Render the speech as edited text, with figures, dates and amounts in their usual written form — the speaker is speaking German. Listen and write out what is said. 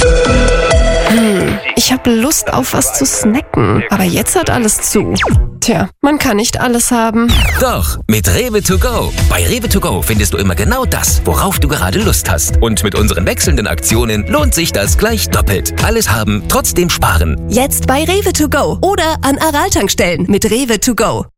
Ich habe Lust auf was zu snacken, aber jetzt hat alles zu. Tja, man kann nicht alles haben. Doch, mit Rewe to go. Bei Rewe to go findest du immer genau das, worauf du gerade Lust hast. Und mit unseren wechselnden Aktionen lohnt sich das gleich doppelt. Alles haben, trotzdem sparen. Jetzt bei Rewe to go oder an Aral-Tankstellen mit Rewe to go.